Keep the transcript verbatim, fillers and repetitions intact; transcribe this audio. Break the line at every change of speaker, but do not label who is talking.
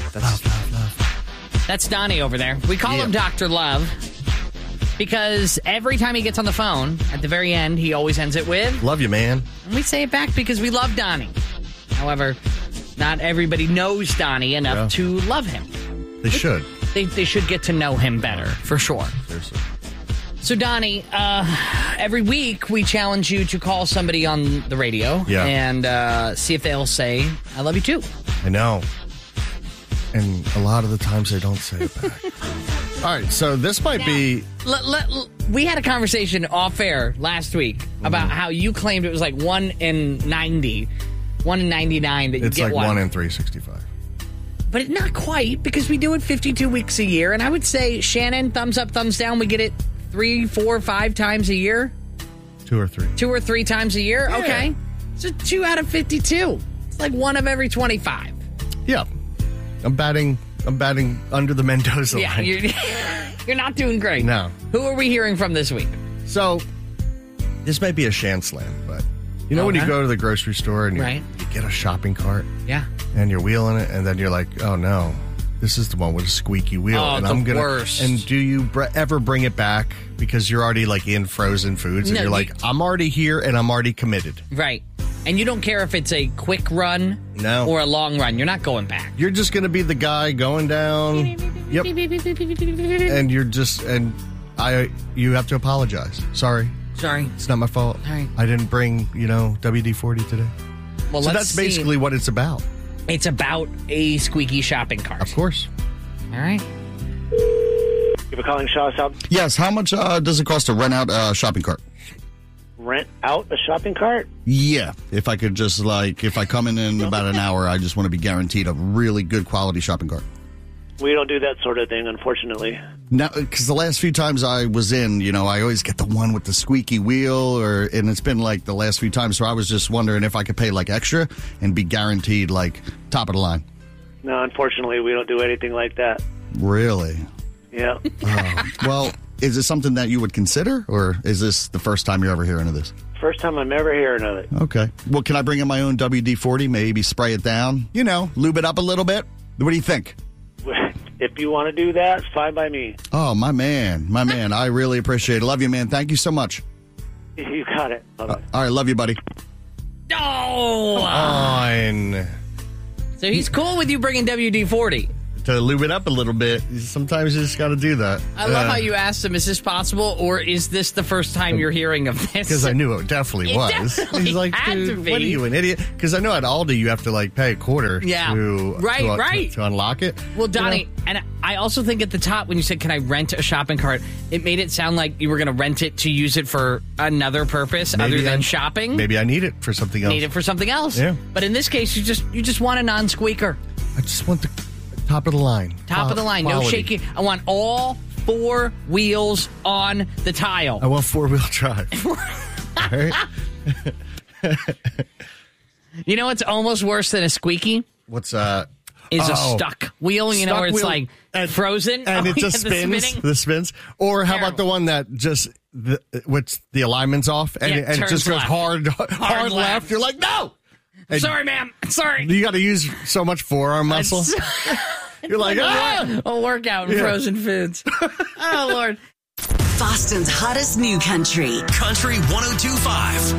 That's,
love, love, love.
That's Donnie over there. We call
Yeah.
him Doctor Love because every time he gets on the phone, at the very end, he always ends it with,
Love you, man.
and we say it back because we love Donnie. However, not everybody knows Donnie enough
Yeah.
to love him.
They should.
They, they should get to know him better, for sure.
Seriously.
So, Donnie, uh, every week we challenge you to call somebody on the radio
Yeah.
and uh, see if they'll say, I love you too.
I know. And a lot of the times they don't say it back. All right, so this might be...
L- l- l- we had a conversation off air last week
Mm-hmm.
about how you claimed it was like one in ninety, one in ninety-nine that you
It's
get
like
one.
one in three sixty-five.
But it, not quite, because we do it fifty-two weeks a year. And I would say, Shannon, thumbs up, thumbs down, we get it three, four, five times a year?
Two or three.
Two or three times a year?
Yeah.
Okay. So two out of fifty-two. It's like one of every twenty-five.
Yeah. I'm batting I'm batting under the Mendoza
Yeah,
line.
you're, you're not doing great.
No.
Who are we hearing from this week?
So, this might be a shan slam, but you know when you
Okay.
go to the grocery store and you,
Right.
you get a shopping cart
Yeah.
and you're wheeling it, and then you're like, oh no, this is the one with a squeaky wheel.
Oh,
and
the
I'm gonna,
worst.
And do you br- ever bring it back because you're already like in frozen foods and
No,
you're
you-
like, I'm already here and I'm already committed.
Right. And you don't care if it's a quick run
No.
or a long run. You're not going back.
You're just going to be the guy going down. Yep. And you're just, and I, you have to apologize. Sorry.
Sorry.
It's not my fault.
All right.
I didn't bring, you know, W D forty today.
Well,
So
let's
that's
see.
basically what it's about.
It's about a squeaky shopping cart.
Of course.
All right.
Thank you for calling Shaw South.
Yes, how much uh, does it cost to rent out a shopping cart?
Rent out a shopping cart?
Yeah, if I could just like, if I come in in about an hour, I just want to be guaranteed a really good quality shopping cart.
We don't do that sort of thing, unfortunately.
Now, because the last few times I was in, you know, I always get the one with the squeaky wheel, or and it's been like the last few times. So I was just wondering if I could pay like extra and be guaranteed like top of the line.
No, unfortunately, we don't do anything like that.
Really?
Yeah.
Oh, well, is this something that you would consider, or is this the first time you're ever hearing of this?
First time I'm ever hearing of it.
Okay. Well, can I bring in my own W D forty? Maybe spray it down? You know, lube it up a little bit? What do you think?
If you want to do that, fine by me.
Oh, my man. My man. I really appreciate it. Love you, man. Thank you so much.
You got it. Bye-bye.
Uh, all right. Love you, buddy.
Oh!
Fine.
So he's cool with you bringing W D forty.
To lube it up a little bit, sometimes you just got to do that.
I love
Uh,
how you asked him, is this possible, or is this the first time you're hearing of this?
Because I knew it definitely
It
was.
definitely
He's like,
had to
dude,
be.
what are you, an idiot? Because I know at Aldi you have to like pay a quarter
Yeah.
to,
Right,
to,
right.
to, to unlock it.
Well, Donnie,
You know?
and I also think at the top when you said, can I rent a shopping cart, it made it sound like you were going to rent it to use it for another purpose
Maybe
other than
I'm-
shopping.
Maybe I need it for something else.
Need it for something else.
Yeah.
But in this case, you just you just want a non-squeaker.
I just want the top of the line.
Top of the line.
Quality.
No shaking. I want all four wheels on the tile.
I want four wheel drive. All right?
You know what's almost worse than a squeaky?
What's uh?
Is a
oh.
stuck wheel, you know,
Stuck
where it's
wheel
like
and-
frozen.
and
Oh,
it just
yeah, the
spins.
spinning.
The spins. Or how about
Terrible.
the one that just the what's the alignment's off and,
Yeah,
it, and it
turns
just goes
left.
hard, hard,
Hard
left.
left.
You're like, no. And
Sorry, ma'am. Sorry.
You got to use so much forearm muscle. You're like, ah.
a workout in
Yeah.
frozen foods. Oh, Lord.
Boston's hottest new country.
Country one oh two point five.